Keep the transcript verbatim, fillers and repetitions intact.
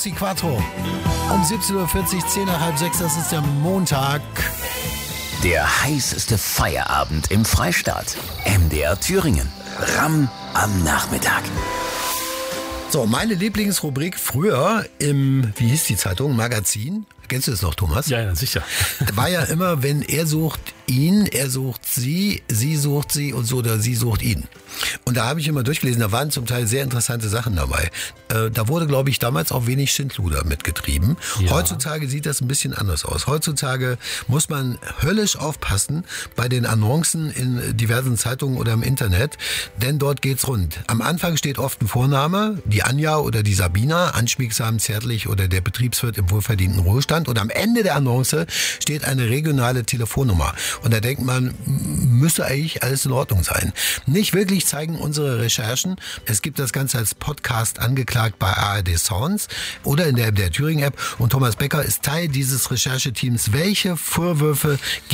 Rossi Quattro. Um siebzehn Uhr vierzig, zehn nach halb sechs, das ist der Montag. Der heißeste Feierabend im Freistaat. M D R Thüringen. Ram am Nachmittag. So, meine Lieblingsrubrik früher im, wie hieß die Zeitung, Magazin? Kennst du das noch, Thomas? Ja, ja, sicher. War ja immer, wenn er sucht ihn, er sucht sie, sie sucht sie und so, oder sie sucht ihn. Und da habe ich immer durchgelesen, da waren zum Teil sehr interessante Sachen dabei. Äh, da wurde, glaube ich, damals auch wenig Schindluder mitgetrieben. Ja. Heutzutage sieht das ein bisschen anders aus. Heutzutage muss man höllisch aufpassen bei den Annoncen in diversen Zeitungen oder im Internet, denn dort geht's rund. Am Anfang steht oft ein Vorname, die Anja oder die Sabina, anschmiegsam, zärtlich oder der Betriebswirt im wohlverdienten Ruhestand. Und am Ende der Annonce steht eine regionale Telefonnummer. Und da denkt man, müsste eigentlich alles in Ordnung sein. Nicht wirklich zeigen unsere Recherchen. Es gibt das Ganze als Podcast angeklagt bei A R D Sounds oder in der M D R Thüringen App. Und Thomas Becker ist Teil dieses Rechercheteams. Welche Vorwürfe